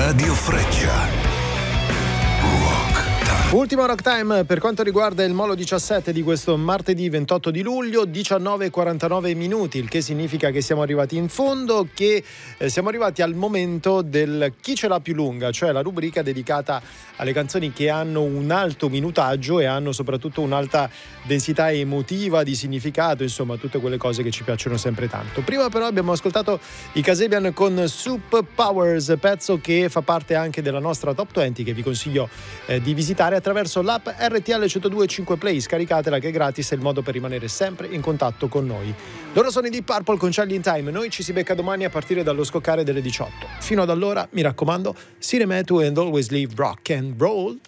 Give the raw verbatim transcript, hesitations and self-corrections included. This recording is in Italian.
Radio Freccia. Ultimo Rock Time per quanto riguarda il Molo diciassette di questo martedì ventotto di luglio, diciannove e quarantanove minuti, il che significa che siamo arrivati in fondo, che eh, siamo arrivati al momento del chi ce l'ha più lunga, cioè la rubrica dedicata alle canzoni che hanno un alto minutaggio e hanno soprattutto un'alta densità emotiva, di significato, insomma tutte quelle cose che ci piacciono sempre tanto. Prima però abbiamo ascoltato i Kasabian con Soup Powers, pezzo che fa parte anche della nostra Top venti, che vi consiglio eh, di visitare attraverso l'app R T L centodue e cinque Play. Scaricatela, che è gratis, è il modo per rimanere sempre in contatto con noi. Loro sono i Deep Purple con Child in Time. Noi ci si becca domani a partire dallo scoccare delle diciotto. Fino ad allora, mi raccomando, Cinemetu and always leave rock and roll.